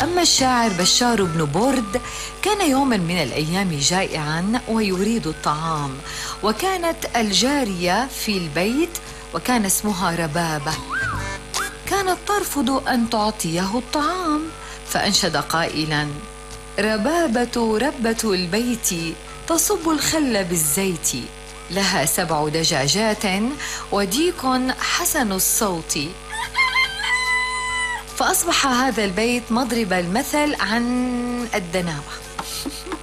أما الشاعر بشار بن برد كان يوما من الأيام جائعا ويريد الطعام، وكانت الجارية في البيت وكان اسمها ربابة كانت ترفض أن تعطيه الطعام، فأنشد قائلا: ربابة ربة البيت تصب الخل بالزيت، لها 7 دجاجات وديك حسن الصوت. فأصبح هذا البيت مضرب المثل عن الدناوة.